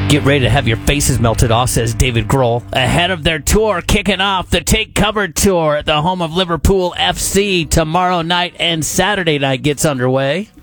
Get ready to have your faces melted off, says David Grohl. Ahead of their tour kicking off, the Take Cover Tour at the home of Liverpool FC tomorrow night and Saturday night gets underway.